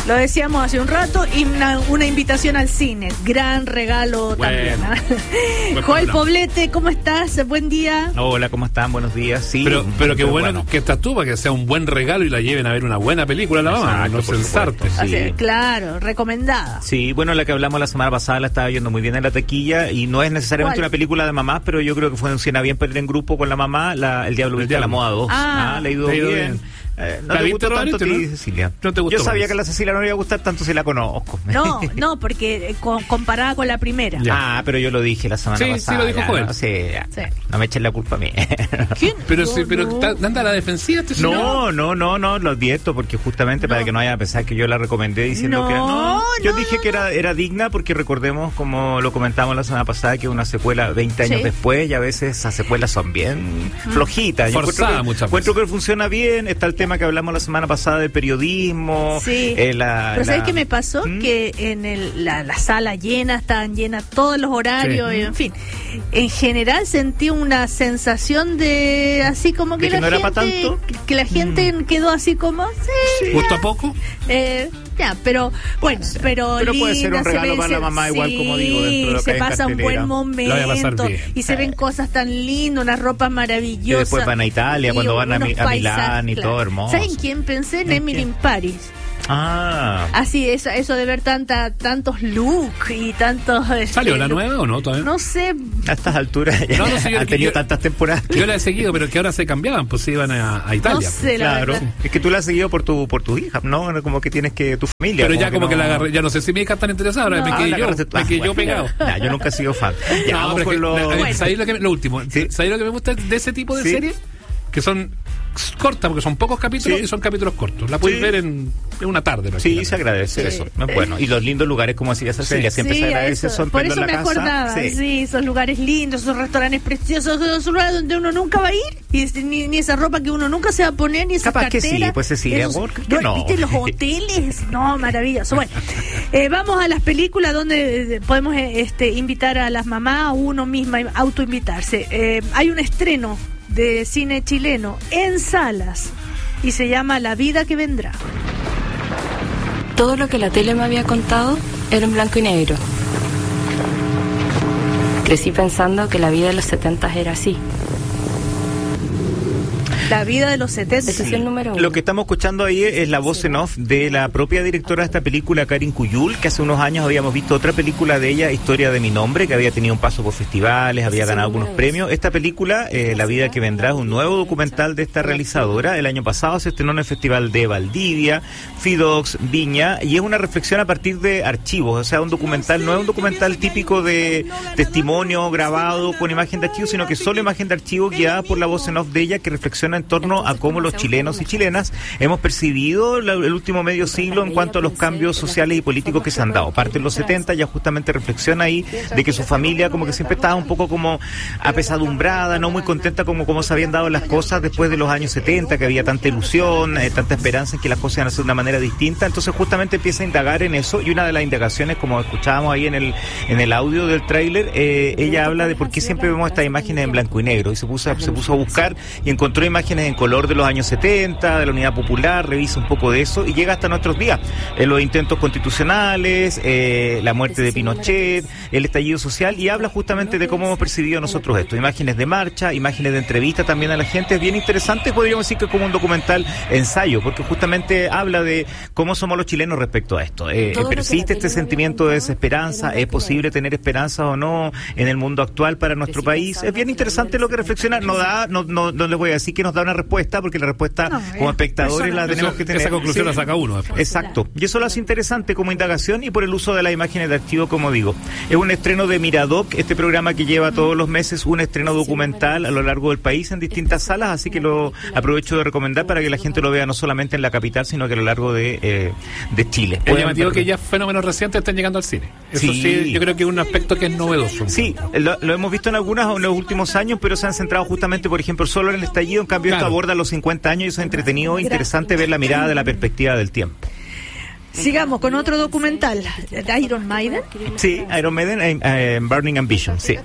Lo decíamos hace un rato, y una invitación al cine. Gran regalo también. Joel Poblete, ¿cómo estás? Buen día. Hola, ¿cómo están? Buenos días. Sí, pero qué bueno que estás tú, para que sea un buen regalo y la lleven a ver una buena película a la mamá. No censarte. Sí. Claro, recomendada. Sí, bueno, la que hablamos la semana pasada la estaba yendo muy bien en la taquilla, y no es necesariamente una película de mamás, pero yo creo que funciona bien para ir en grupo con la mamá. El Diablo Viste a la Moda 2. Le ha ido bien. No te gustó tanto a ti, Cecilia. No te gustó. Yo sabía que a la Cecilia no le iba a gustar tanto si la conozco. No, porque comparada con la primera. Ya. Pero yo lo dije la semana pasada. Sí, lo dijo Joel. No me echen la culpa a mí. ¿Quién? Pero anda a la defensiva este señor. No, lo advierto, porque justamente para que no vayan a pensar que yo la recomendé diciendo que yo dije que era digna, porque recordemos, como lo comentamos la semana pasada, que una secuela 20 años después, y a veces esas secuelas son bien flojitas. Forzada muchas veces. Encuentro que funciona bien. Está el tema que hablamos la semana pasada del periodismo. Sí. Pero ¿sabes qué me pasó? Que en la sala llena, estaban llenas todos los horarios, en fin. En general sentí una sensación de así como que la no gente, era para tanto. Que la gente quedó así como ¿Gustó a poco? Pero bueno, pero puede ser un regalo para la mamá, igual, como digo, dentro de lo que se hay pasa un buen Lo momento voy a pasar bien. y se ven cosas tan lindas, unas ropas maravillosas. Y después van a Italia, cuando van a Milán y todo hermoso. ¿Saben quién pensé? En Emily in Paris. Así, eso de ver tantos looks y tantos... ¿Salió la nueva o no todavía? No sé. A estas alturas ya han tenido tantas temporadas. Yo la he seguido, pero que ahora se cambiaban, pues se iban a Italia. No sé, claro. Es que tú la has seguido por tu hija, ¿no? Como que tienes que tu familia. Pero ya como que la agarré, ya no sé si mi hija está interesada, ahora me quedé yo pegado. Yo nunca he sido fan. ¿Sabéis lo último? ¿Sabéis lo que me gusta de ese tipo de series? Que son cortas, porque son pocos capítulos y son capítulos cortos. La puedes ver en una tarde. Sí, se agradece eso. Es bueno. Y los lindos lugares, como decía Cecilia, siempre se agradece. Por eso me acordaba. Esos lugares lindos, esos restaurantes preciosos, esos lugares donde uno nunca va a ir, y ni esa ropa que uno nunca se va a poner, ni esas carteras. Capaz que sí, pues Cecilia, no. ¿Viste los hoteles? No, maravilloso. Bueno, vamos a las películas donde podemos invitar a las mamás o uno misma autoinvitarse. Hay un estreno de cine chileno en salas y se llama La vida que vendrá. Todo lo que la tele me había contado era en blanco y negro. Crecí pensando que la vida de los 70 era así. La vida de los 70. Sí. Lo que estamos escuchando ahí es la voz en off de la propia directora de esta película, Karin Cuyul, que hace unos años habíamos visto otra película de ella, Historia de mi nombre, que había tenido un paso por festivales, había ganado algunos premios. Esta película, La vida que vendrá, es un nuevo documental de esta realizadora. El año pasado se estrenó en el Festival de Valdivia, Fidox, Viña, y es una reflexión a partir de archivos. O sea, un documental no es un documental típico de testimonio grabado con imagen de archivo, sino que solo imagen de archivo guiada por la voz en off de ella, que reflexiona en torno a cómo los chilenos y chilenas hemos percibido el último medio siglo en cuanto a los cambios sociales y políticos que se han dado. Parte en los 70, ya justamente reflexiona ahí de que su familia como que siempre estaba un poco como apesadumbrada, no muy contenta como se habían dado las cosas después de los años 70, que había tanta ilusión, tanta esperanza en que las cosas iban a ser de una manera distinta. Entonces justamente empieza a indagar en eso, y una de las indagaciones, como escuchábamos ahí en el audio del tráiler, ella habla de por qué siempre vemos estas imágenes en blanco y negro, y se puso a buscar y encontró imágenes en color de los años 70, de la Unidad Popular, revisa un poco de eso y llega hasta nuestros días. Los intentos constitucionales, la muerte de Pinochet, el estallido social, y habla justamente de cómo hemos percibido nosotros esto. Imágenes de marcha, imágenes de entrevista también a la gente. Es bien interesante, podríamos decir que es como un documental ensayo, porque justamente habla de cómo somos los chilenos respecto a esto. Persiste este sentimiento de desesperanza, ¿es posible tener esperanza o no en el mundo actual para nuestro país? Es bien interesante lo que reflexiona. No les voy a decir que nos da una respuesta, porque la respuesta como espectadores la tenemos que tener. Esa conclusión la saca uno después. Exacto. Y eso lo hace interesante como indagación, y por el uso de las imágenes de archivo, como digo. Es un estreno de Miradoc, este programa que lleva todos los meses un estreno documental a lo largo del país en distintas salas, así que lo aprovecho de recomendar para que la gente lo vea no solamente en la capital, sino que a lo largo de Chile. Es llamativo que ya fenómenos recientes estén llegando al cine. Eso sí, yo creo que es un aspecto que es novedoso. Sí, lo hemos visto en los últimos años, pero se han centrado justamente, por ejemplo, solo en el estallido. En cambio, esto aborda los 50 años, y eso es entretenido e interesante ver la mirada de la perspectiva del tiempo. Sigamos con otro documental, Iron Maiden. Sí, Iron Maiden, Burning Ambition, sí.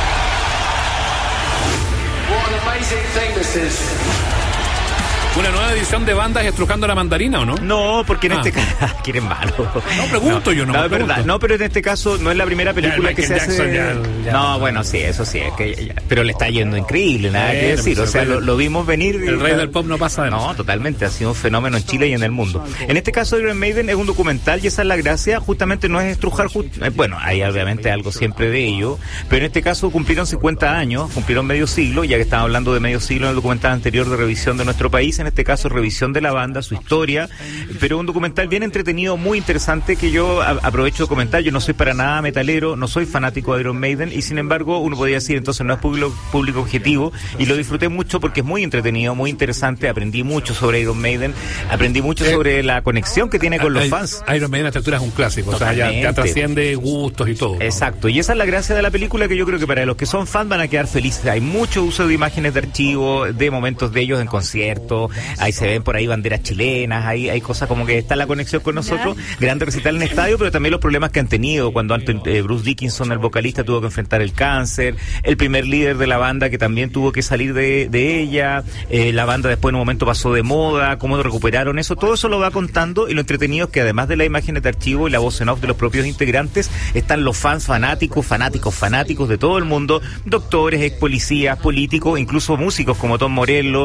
Una nueva nueva edición de Bandas Estrujando la Mandarina, ¿o no? No, porque en este caso... ¿Quieren malo? No, pregunto yo, no es verdad. No, pero en este caso no es la primera película que se hace... No, bueno, sí, eso sí, es que pero le está yendo increíble, nada que decir. O sea, lo vimos venir... El rey del pop no pasa de No, totalmente, ha sido un fenómeno en Chile y en el mundo. En este caso, Iron Maiden es un documental y esa es la gracia, justamente no es estrujar... Bueno, hay obviamente algo siempre de ello, pero en este caso cumplieron 50 años, cumplieron medio siglo, ya que estamos hablando de medio siglo en el documental anterior de revisión de nuestro país, en este caso revisión de la banda, su historia, pero un documental bien entretenido, muy interesante, que yo aprovecho de comentar. Yo no soy para nada metalero, no soy fanático de Iron Maiden, y sin embargo uno podría decir entonces no es público objetivo, y lo disfruté mucho porque es muy entretenido, muy interesante. Aprendí mucho sobre Iron Maiden, aprendí mucho sobre la conexión que tiene con los fans. Iron Maiden a esta altura es un clásico. Totalmente. O sea, ya trasciende gustos y todo. Exacto, y esa es la gracia de la película, que yo creo que para los que son fans van a quedar felices. Hay mucho uso de imágenes de archivo, de momentos de ellos en conciertos, ahí se ven por ahí banderas chilenas, hay cosas como que está la conexión con nosotros, grande recital en estadio, pero también los problemas que han tenido cuando Bruce Dickinson, el vocalista, tuvo que enfrentar el cáncer, el primer líder de la banda que también tuvo que salir de ella, la banda después en un momento pasó de moda, cómo recuperaron eso, todo eso lo va contando, y lo entretenido es que además de las imágenes de archivo y la voz en off de los propios integrantes, están los fans fanáticos de todo el mundo, doctores, ex policías, políticos, incluso músicos como Tom Morello,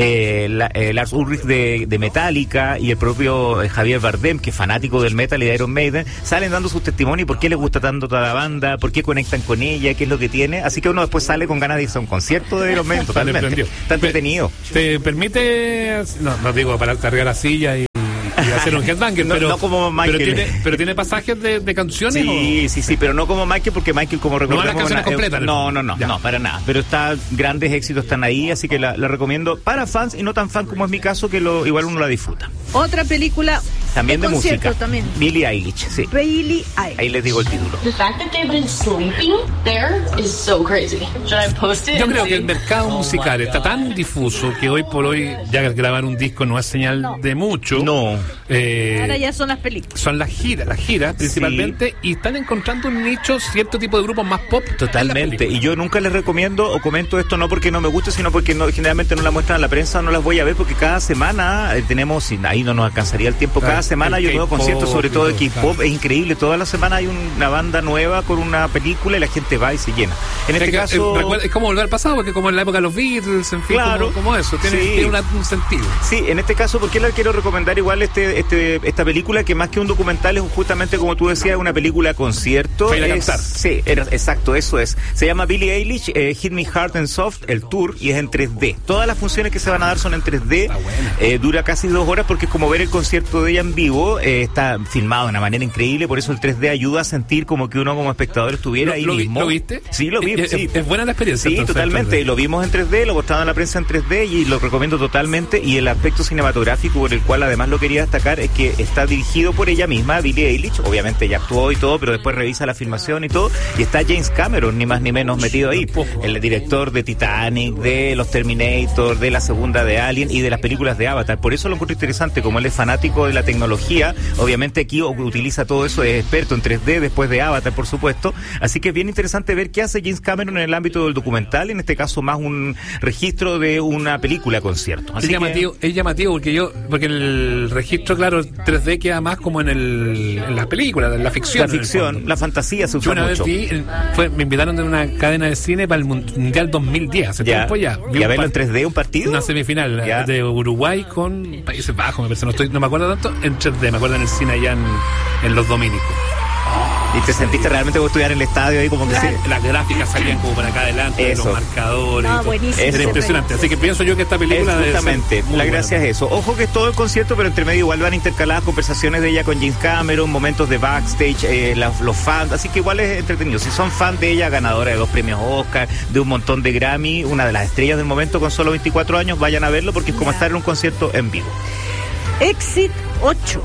Lars Ulrich de Metallica, y el propio Javier Bardem, que es fanático del metal y de Iron Maiden, salen dando sus testimonios, por qué les gusta tanto toda la banda, por qué conectan con ella, qué es lo que tiene, así que uno después sale con ganas de irse a un concierto de Iron Maiden, totalmente. Está entretenido. ¿Te permite, no digo pararte arriba de la silla y hacer un headbanger, pero no como Michael, pero tiene pasajes de canciones? Sí, pero no como Michael, porque Michael, como recordamos, no las canciones completas. No, para nada, pero grandes éxitos están ahí, así que la recomiendo para fans y no tan fan como es mi caso, que igual uno la disfruta. Otra película también de música, también. Billie Eilish, sí. Billie Eilish. Ahí les digo el título. The fact that they've been sleeping there is so crazy. Should I post it? Yo creo que el mercado musical está tan difuso que hoy por hoy ya grabar un disco no es señal de mucho. No. Ahora ya son las películas. Son las giras principalmente, sí. Y están encontrando un nicho, cierto tipo de grupos más pop. Totalmente. Y yo nunca les recomiendo o comento esto no porque no me guste, sino porque generalmente no la muestran a la prensa, no las voy a ver porque cada semana tenemos, ahí no nos alcanzaría el tiempo, cada semana hay un nuevo concierto, sobre todo de K-pop, es increíble, toda la semana hay una banda nueva con una película y la gente va y se llena. En este caso... es como volver al pasado, porque como en la época de los Beatles, en fin, claro, como eso, tiene un sentido. Sí, en este caso, ¿por qué les quiero recomendar igual esta película, que más que un documental es justamente, como tú decías, una película concierto? Sí, exacto, eso es. Se llama Billie Eilish, Hit Me Hard and Soft, el tour, y es en 3D. Todas las funciones que se van a dar son en 3D. Dura casi 2 horas porque es como ver el concierto de ella en vivo. Está filmado de una manera increíble, por eso el 3D ayuda a sentir como que uno como espectador estuviera ahí mismo. ¿Lo viste? Sí, lo vi. Sí. Es buena la experiencia. Sí, entonces, totalmente. Lo vimos en 3D, lo mostraron en la prensa en 3D y lo recomiendo totalmente. Y el aspecto cinematográfico, por el cual además lo quería destacar, es que está dirigido por ella misma, Billie Eilish. Obviamente ella actuó y todo, pero después revisa la filmación y todo. Y está James Cameron, ni más ni menos, metido ahí. El director de Titanic, de los Terminator, de la segunda de Alien y de las películas de Avatar. Por eso lo encuentro interesante, como él es fanático de la tecnología. Obviamente aquí utiliza todo eso, es experto en 3D después de Avatar, por supuesto. Así que es bien interesante ver qué hace James Cameron en el ámbito del documental, en este caso más un registro de una película concierto. Es llamativo porque el registro, claro, 3D queda más como en las películas, en la ficción. La ficción, la fantasía se usa mucho. Me invitaron de una cadena de cine para el Mundial 2010, hace tiempo ya. ¿Y a verlo en 3D un partido? Una semifinal de Uruguay con Países Bajos, no me acuerdo tanto, en 3D, me acuerdo en el cine allá en Los Dominicos. ¿Y te sentiste realmente como estudiar en el estadio ahí como que sí? Las gráficas salían como para acá adelante, los marcadores. Era impresionante. Así que pienso yo que esta película justamente, la gracia es eso. Ojo que es todo el concierto, pero entre medio igual van intercaladas conversaciones de ella con James Cameron, momentos de backstage, los fans, así que igual es entretenido. Si son fans de ella, ganadora de 2 premios Oscar, de un montón de Grammy, una de las estrellas del momento con solo 24 años, vayan a verlo porque es como estar en un concierto en vivo. Exit 8.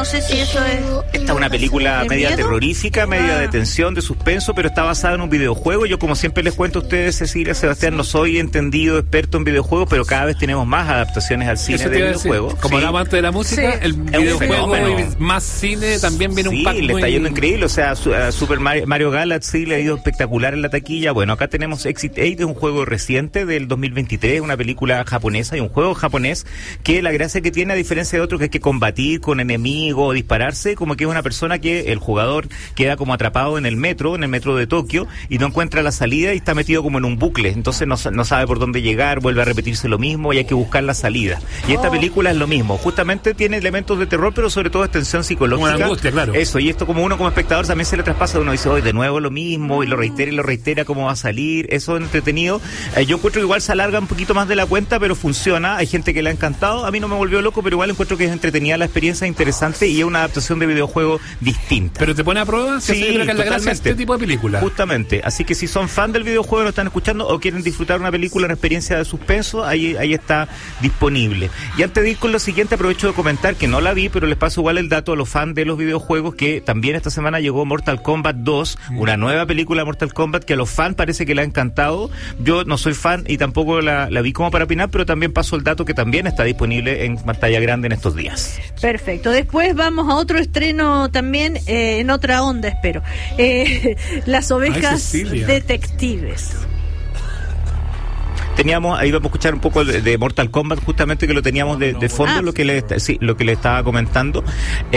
no sé si eso es... Esta es una película media miedo? terrorífica, media de tensión, de suspenso, pero está basada en un videojuego. Yo, como siempre les cuento a ustedes, Cecilia, Sebastián, no soy entendido, experto en videojuegos, pero cada vez tenemos más adaptaciones al cine de videojuegos. Como hablamos antes de la música, el videojuego y más cine también viene un pack le está yendo increíble. O sea, Super Mario Galaxy le ha ido espectacular en la taquilla. Bueno, acá tenemos Exit 8, es un juego reciente del 2023, una película japonesa y un juego japonés que la gracia que tiene, a diferencia de otros que hay que combatir con enemigos o dispararse, como que es una persona que el jugador queda como atrapado en el metro de Tokio, y no encuentra la salida y está metido como en un bucle. Entonces no sabe por dónde llegar, vuelve a repetirse lo mismo y hay que buscar la salida. Y esta película es lo mismo. Justamente tiene elementos de terror, pero sobre todo es tensión psicológica. Una angustia, claro. Eso, y esto como uno como espectador también se le traspasa, uno dice, hoy de nuevo lo mismo, y lo reitera cómo va a salir. Eso es entretenido. Yo encuentro que igual se alarga un poquito más de la cuenta, pero funciona. Hay gente que le ha encantado. A mí no me volvió loco, pero igual encuentro que es entretenida la experiencia, interesante, y es una adaptación de videojuego distinta. ¿Pero te pone a prueba? Sí, yo creo que es la gracia de este tipo de película. Justamente. Así que si son fan del videojuego, lo están escuchando, o quieren disfrutar una película, una experiencia de suspenso, ahí está disponible. Y antes de ir con lo siguiente, aprovecho de comentar que no la vi, pero les paso igual el dato a los fans de los videojuegos, que también esta semana llegó Mortal Kombat 2, una nueva película de Mortal Kombat que a los fans parece que le ha encantado. Yo no soy fan y tampoco la vi como para opinar, pero también paso el dato que también está disponible en pantalla grande en estos días. Perfecto. Después vamos a otro estreno también, en otra onda, espero. Las ovejas detectives. Ahí vamos a escuchar un poco de Mortal Kombat, justamente, que lo teníamos de fondo, lo que le estaba comentando.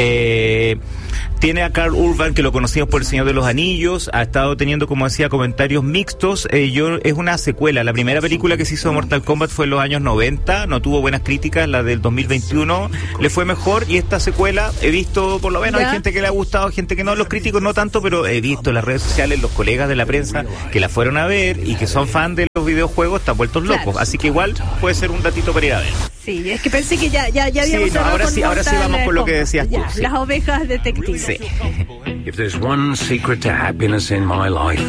Tiene a Karl Urban, que lo conocimos por El Señor de los Anillos, ha estado teniendo, como decía, comentarios mixtos. Es una secuela. La primera película que se hizo de Mortal Kombat fue en los años 90, no tuvo buenas críticas. La del 2021 le fue mejor, y esta secuela he visto, por lo menos, hay gente que le ha gustado, gente que no, los críticos no tanto, pero he visto en las redes sociales los colegas de la prensa que la fueron a ver y que son fan de los videojuegos, están vueltos locos. Así que igual puede ser un datito para ir a ver. Sí, es que pensé que ya habíamos ahora sí vamos con lo que decías tú. Las ovejas detectives. Sí. If there's one secret to happiness in my life,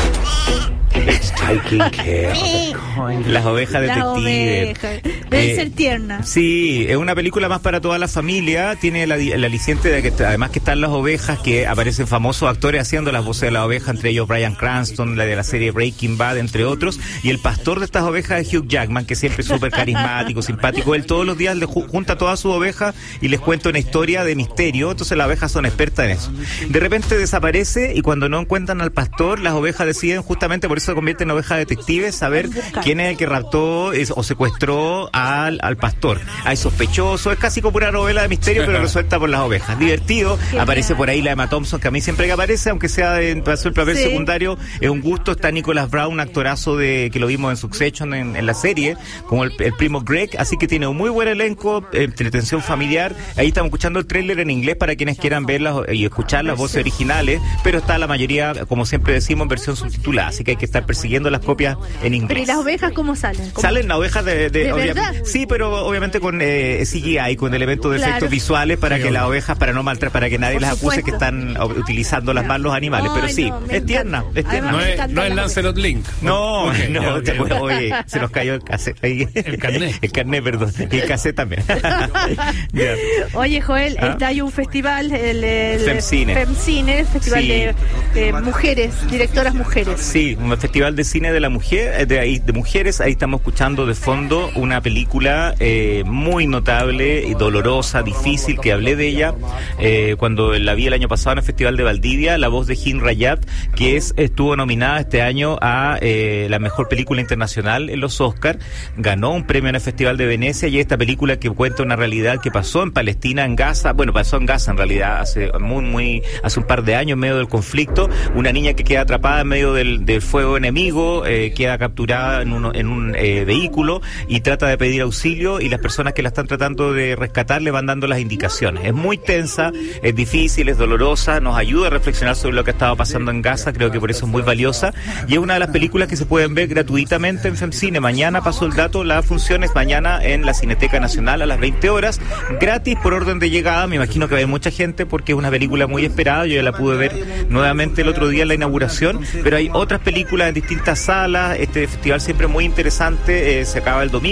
it's taking care of the kind. Las ovejas detectives. Debe ser tierna. Sí, es una película más para toda la familia. Tiene el aliciente de que además que están las ovejas, que aparecen famosos actores haciendo las voces de la oveja, entre ellos Bryan Cranston, la de la serie Breaking Bad, entre otros. Y el pastor de estas ovejas es Hugh Jackman, que siempre es súper carismático, simpático. Él todos los días junta a todas sus ovejas y les cuenta una historia de misterio. Entonces las ovejas son expertas en eso. De repente desaparece, y cuando no encuentran al pastor, las ovejas deciden, justamente por eso se convierten en ovejas detectives, saber quién es el que raptó o secuestró al pastor. Hay sospechosos, es casi como una novela de misterio, pero resuelta por las ovejas. Divertido. Aparece por ahí la Emma Thompson, que a mí siempre que aparece, aunque sea para hacer el papel secundario, es un gusto. Está Nicholas Brown, actorazo que lo vimos en Succession en la serie, como el primo Greg, así que tiene un muy buen elenco, entretención familiar. Ahí estamos escuchando el tráiler en inglés para quienes quieran verlas y escuchar las voces originales, pero está la mayoría, como siempre decimos, en versión subtitulada, así que hay que estar persiguiendo las copias en inglés. Pero ¿y las ovejas cómo salen? Salen las ovejas ¿De verdad? Sí, pero obviamente con CGI, con elementos de efectos visuales para que las ovejas, para no maltratar, para que nadie las acuse que están utilizando las mal los animales. Pero sí, es tierna. No es Lancelot Link. No, oye, se nos cayó el cassette ahí. El carnet, perdón. Y el cassette también. Oye, Joel, hay un festival, el FemCine, el festival de mujeres, directoras mujeres. Sí, un festival de cine de la mujer, de mujeres. Ahí estamos escuchando de fondo una película muy notable y dolorosa, difícil, que hablé de ella cuando la vi el año pasado en el Festival de Valdivia, la voz de Hin Rayat, que estuvo nominada este año a la mejor película internacional en los Oscars, ganó un premio en el Festival de Venecia, y esta película que cuenta una realidad que pasó en Palestina, en Gaza, pasó en Gaza en realidad hace un par de años, en medio del conflicto, una niña que queda atrapada en medio del fuego enemigo, queda capturada en un vehículo y trata de pedir auxilio, y las personas que la están tratando de rescatar le van dando las indicaciones. Es muy tensa, es difícil, es dolorosa, nos ayuda a reflexionar sobre lo que ha estado pasando en Gaza, creo que por eso es muy valiosa, y es una de las películas que se pueden ver gratuitamente en FemCine. Mañana pasó el dato, la función es mañana en la Cineteca Nacional a las 20 horas, gratis por orden de llegada. Me imagino que va a haber mucha gente porque es una película muy esperada. Yo ya la pude ver nuevamente el otro día en la inauguración, pero hay otras películas en distintas salas. Este festival siempre muy interesante, se acaba el domingo, así que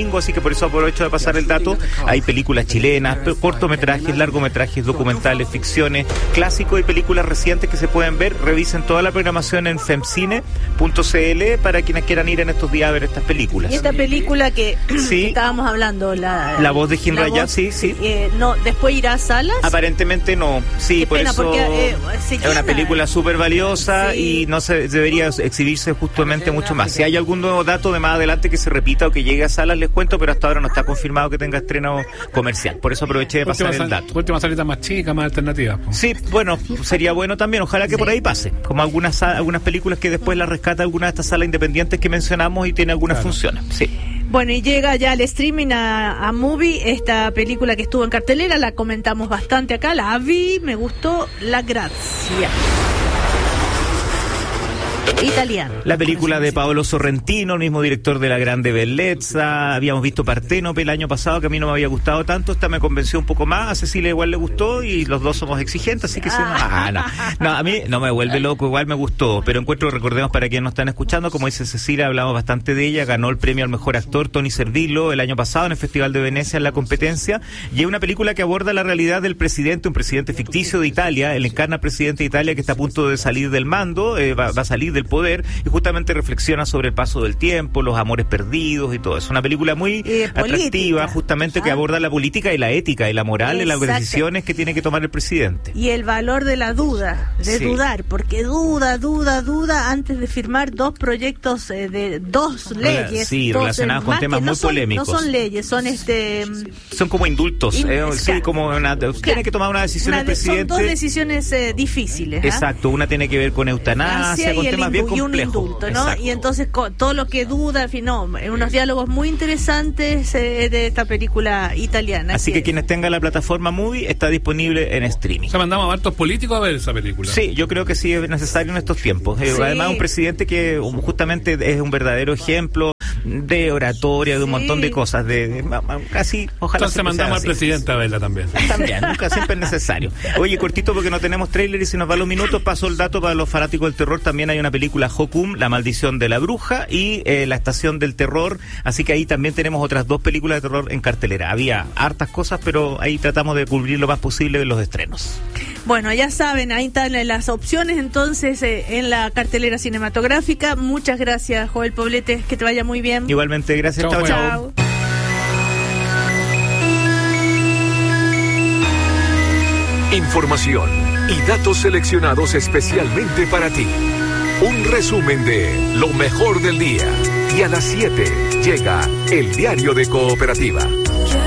por eso aprovecho de pasar el dato. Hay películas chilenas, cortometrajes, largometrajes, documentales, ficciones, clásicos y películas recientes que se pueden ver. Revisen toda la programación en femcine.cl para quienes quieran ir en estos días a ver estas películas. Y esta película que estábamos hablando, la voz de Jim Rayat, sí. No, ¿después irá a salas? Aparentemente no. Sí, qué por pena, eso porque, es una película súper valiosa y no se debería exhibirse justamente mucho más. Si hay algún nuevo dato de más adelante que se repita o que llegue a salas, les cuento, pero hasta ahora no está confirmado que tenga estreno comercial. Por eso aproveché de pasar el dato. Última salida más chica, más alternativa. Sí, bueno, sería bueno también. Ojalá que por ahí pase. Como algunas películas que después las rescata alguna de estas salas independientes que mencionamos y tiene algunas funciones. Sí. Bueno, y llega ya al streaming a Movie esta película que estuvo en cartelera, la comentamos bastante acá, la vi, me gustó, La Grazia. Italiano. La película de Paolo Sorrentino, el mismo director de La Grande Bellezza. Habíamos visto Parténope el año pasado, que a mí no me había gustado tanto. Esta me convenció un poco más. A Cecilia igual le gustó y los dos somos exigentes, así que no, a mí no me vuelve loco, igual me gustó. Pero recordemos para quienes nos están escuchando, como dice Cecilia, hablamos bastante de ella. Ganó el premio al mejor actor Tony Servillo el año pasado en el Festival de Venecia en la competencia. Y es una película que aborda la realidad del presidente, un presidente ficticio de Italia. Él encarna al presidente de Italia que está a punto de salir del mando, va a salir del poder, y justamente reflexiona sobre el paso del tiempo, los amores perdidos y todo eso. Una película muy atractiva, justamente que aborda la política y la ética y la moral de las decisiones que tiene que tomar el presidente. Y el valor de la duda, de dudar, porque duda antes de firmar dos proyectos de dos leyes. Sí, relacionados con temas muy polémicos. No son leyes, son son como indultos. Sí, como tiene que tomar una decisión el presidente. Son dos decisiones difíciles. Exacto, una tiene que ver con eutanasia, con temas bien complejos. Indulto, ¿no? Exacto. Y entonces todo lo que duda, en fin, unos diálogos muy interesantes de esta película italiana. Así que quienes tengan la plataforma Movie está disponible en streaming. O sea, mandamos a hartos políticos a ver esa película. Sí, yo creo que sí es necesario en estos tiempos. Sí. Además, un presidente que justamente es un verdadero ejemplo de oratoria, de un montón de cosas, casi, ojalá. Entonces mandamos al presidente a verla también. También, nunca siempre es necesario. Oye, cortito porque no tenemos trailer y si nos va los minutos, paso el dato para los fanáticos del terror. También hay una película Hokum, La Maldición de la Bruja y La Estación del Terror, así que ahí también tenemos otras dos películas de terror en cartelera. Había hartas cosas, pero ahí tratamos de cubrir lo más posible de los estrenos. Bueno, ya saben, ahí están las opciones entonces en la cartelera cinematográfica. Muchas gracias, Joel Poblete, que te vaya muy bien. Igualmente, gracias. Chao. Información y datos seleccionados especialmente para ti. Un resumen de lo mejor del día. Y a las 7 llega el Diario de Cooperativa.